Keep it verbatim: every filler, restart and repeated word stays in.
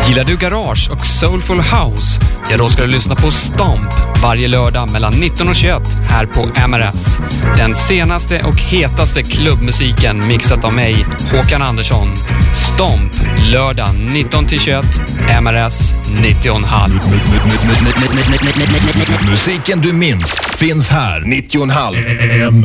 Gillar du garage och soulful house? Ja, då ska du lyssna på Stomp varje lördag mellan nitton och tjugoett här på M R S. Den senaste och hetaste klubbmusiken mixat av mig, Håkan Andersson. Stomp, lördag nitton till tjugoett, M R S nittio komma fem. Musiken du minns finns här, nittio komma fem.